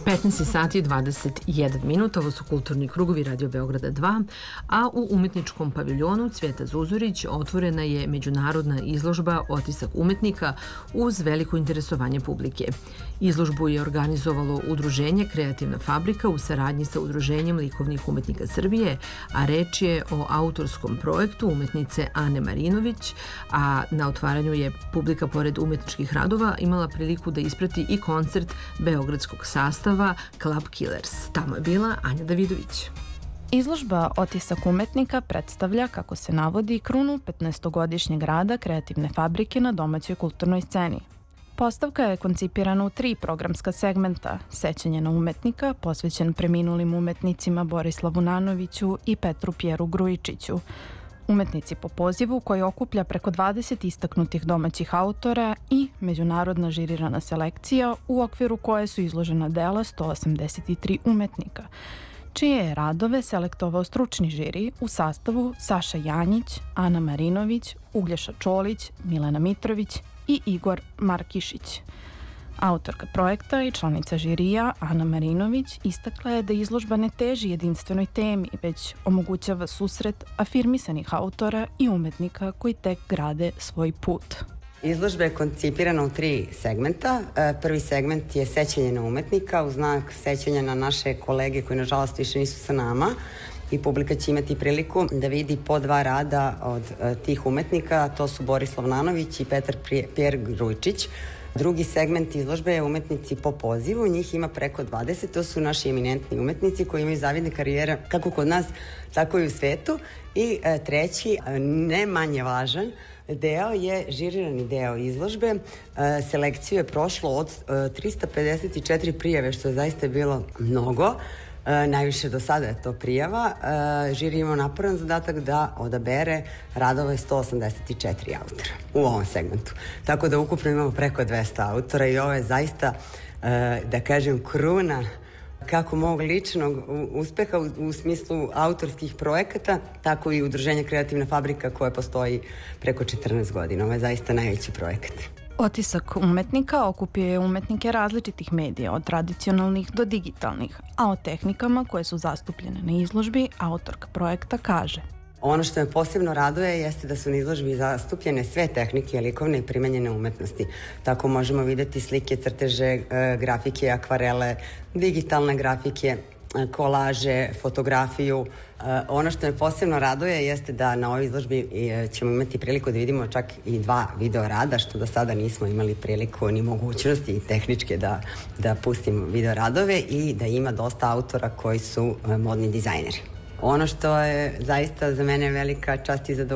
15 sati i 21 minut, ovo su Kulturni krugovi Radio Beograda 2, a u umetničkom paviljonu Cvijeta Zuzorić otvorena je međunarodna izložba Otisak umetnika uz veliko interesovanje publike. Izložbu je organizovalo Udruženje Kreativna fabrika u saradnji sa Udruženjem likovnih umetnika Srbije, a reč je o autorskom projektu umetnice Ane Marinović, a na otvaranju je publika pored umetničkih radova imala priliku da isprati i koncert beogradskog sastava Club Killers. Tamo je bila Anja Davidović. Izložba Otisak umetnika predstavlja, kako se navodi, krunu 15-godišnjeg rada Kreativne fabrike na domaćoj kulturnoj sceni. Postavka je koncipirana u 3 programska segmenta: sećanje na umetnika, posvećen preminulim umetnicima Borislavu Nanoviću i Petru Pjeru Grujičiću, umetnici po pozivu, koji okuplja preko 20 istaknutih domaćih autora, i međunarodna žirirana selekcija u okviru koje su izložena dela 183 umetnika, čije je radove selektovao stručni žiri u sastavu Saša Janjić, Ana Marinović, Uglješa Čolić, Milena Mitrović i Igor Markišić. Autorka projekta i članica žirija Ana Marinović istakla je da izložba ne teži jedinstvenoj temi, već omogućava susret afirmisanih autora i umetnika koji tek grade svoj put. Izložba je koncipirana u 3 segmenta. Prvi segment je sećanje na umetnika, u znak sećanja na naše kolege koji nažalost više nisu sa nama, i publika će imati priliku da vidi po 2 rada od tih umetnika. To su Borislav Nanović i Petar Pjer Grujičić. Drugi segment izložbe je umetnici po pozivu, njih ima preko 20, to su naši eminentni umetnici koji imaju zavidne karijere kako kod nas, tako i u svetu. I treći, ne manje važan deo, je žirirani deo izložbe. Selekciju je prošlo od 354 prijave, što je zaista bilo mnogo. Najviše do sada je to prijava. Žiri ima naporan zadatak da odabere radove 184 autora u ovom segmentu. Tako da ukupno imamo preko 200 autora i ovo je zaista, da kažem, kruna kako mog ličnog uspeha u smislu autorskih projekata, tako i Udruženja Kreativna fabrika koje postoji preko 14 godina. Ovo je zaista najveći projekat. Otisak umetnika okupio je umetnike različitih medija, od tradicionalnih do digitalnih, a o tehnikama koje su zastupljene na izložbi autorka projekta kaže: Ono što me posebno raduje jeste da su na izložbi zastupljene sve tehnike likovne i primenjene umetnosti. Tako možemo videti slike, crteže, grafike, akvarele, digitalne grafike, kolaže, fotografiju. Ono što me posebno raduje jeste da na ovoj izložbi ćemo imati priliku da vidimo čak i 2 video rada, što do sada nismo imali priliku ni mogućnosti i tehničke da pustimo video radove, i da ima dosta autora koji su modni dizajneri. Ono što je zaista za mene velika čast i zadovoljstvo